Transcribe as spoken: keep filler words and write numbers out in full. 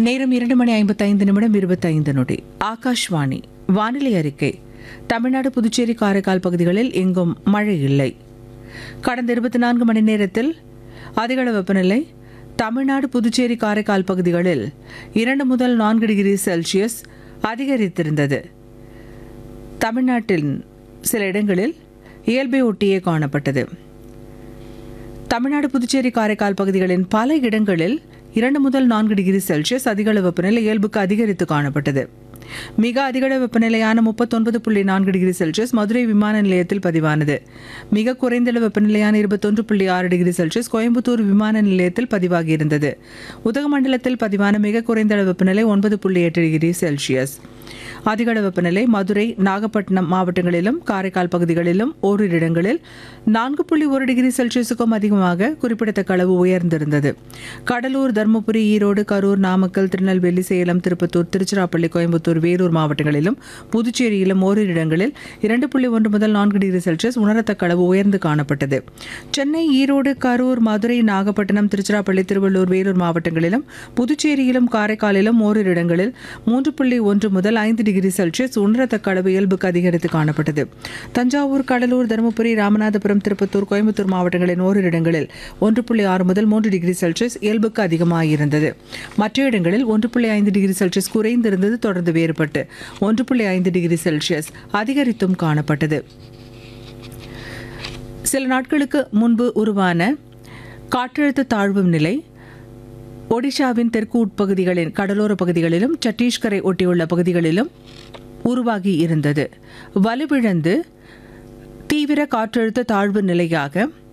நேரம் இரண்டு மணி ஐம்பத்தைந்து நிமிடம் இருபத்தைந்து நொடி. ஆகாஷ்வாணி வானிலை அறிக்கை. தமிழ்நாடு, புதுச்சேரி, காரைக்கால் பகுதிகளில் எங்கும் மழை இல்லை. கடந்த இருபத்தி நான்கு மணி நேரத்தில் அதிகள வெப்பநிலை தமிழ்நாடு, புதுச்சேரி, காரைக்கால் பகுதிகளில் இரண்டு முதல் நான்கு டிகிரி செல்சியஸ் அதிகரித்திருந்தது. தமிழ்நாட்டின் சில இடங்களில் இயல்பை ஒட்டியே காணப்பட்டது. தமிழ்நாடு, புதுச்சேரி, காரைக்கால் பகுதிகளின் பல இடங்களில் இரண்டு முதல் நான்கு டிகிரி செல்சியஸ் அதிகள வெப்பநிலை இயல்புக்கு அதிகரித்து காணப்பட்டது. மிக அதிகள வெப்பநிலையான முப்பத்தொன்பது புள்ளி நான்கு டிகிரி செல்சியஸ் மதுரை விமான நிலையத்தில் பதிவானது. மிக குறைந்த வெப்பநிலையான இருபத்தொன்று புள்ளி ஆறு டிகிரி செல்சியஸ் கோயம்புத்தூர் விமான நிலையத்தில் பதிவாகியிருந்தது. உதகமண்டலத்தில் பதிவான மிக குறைந்த வெப்பநிலை ஒன்பது புள்ளி எட்டு டிகிரி செல்சியஸ். அதிகள வெப்பநிலை மதுரை, நாகப்பட்டினம் மாவட்டங்களிலும் காரைக்கால் பகுதிகளிலும் ஓரிரு இடங்களில் நான்கு புள்ளி ஒரு டிகிரி செல்சியஸுக்கும் அதிகமாக குறிப்பிடத்தக்க அளவு உயர்ந்திருந்தது. கடலூர், தருமபுரி, ஈரோடு, கரூர், நாமக்கல், திருநெல்வேலி, சேலம், திருப்பத்தூர், திருச்சிராப்பள்ளி, கோயம்புத்தூர், வேலூர் மாவட்டங்களிலும் புதுச்சேரியிலும் ஓரிரு இடங்களில் இரண்டு புள்ளி ஒன்று முதல் நான்கு டிகிரி செல்சியஸ் உணரத்தக்க அளவு உயர்ந்து காணப்பட்டது. சென்னை, ஈரோடு, கரூர், மதுரை, நாகப்பட்டினம், திருச்சிராப்பள்ளி, திருவள்ளூர், வேலூர் மாவட்டங்களிலும் புதுச்சேரியிலும் காரைக்காலிலும் ஓரிரு இடங்களில் மூன்று புள்ளி ஒன்று முதல் ஐந்து டிகிரி செல்சியஸ் உணரத்தக்க அளவு இயல்புக்கு அதிகரித்து காணப்பட்டது. தஞ்சாவூர், கடலூர், தருமபுரி, ராமநாதபுரம், திருப்பத்தூர், கோயம்புத்தூர் மாவட்டங்களின் ஓரிரு இடங்களில் ஒன்று புள்ளி ஆறு முதல் மூன்று டிகிரி செல்சியஸ் இயல்புக்கு அதிகமாகியிருந்தது. மற்ற இடங்களில் ஒன்று புள்ளி ஐந்து டிகிரி செல்சியஸ் குறைந்திருந்தது. தொடர்ந்து வேறுபட்டு ஒன்று புள்ளி ஐந்து டிகிரி செல்சியஸ் அதிகரித்தும் காணப்பட்டது. சில நாட்களுக்கு முன்பு உருவான காற்றழுத்த தாழ்வு நிலை ஒடிஷாவின் தெற்கு உட்பகுதிகளின் கடலோர பகுதிகளிலும் சத்தீஸ்கரை ஒட்டியுள்ள பகுதிகளிலும் உருவாகி இருந்தது. வலுவிழந்து தீவிர காற்றழுத்த தாழ்வு நிலையாக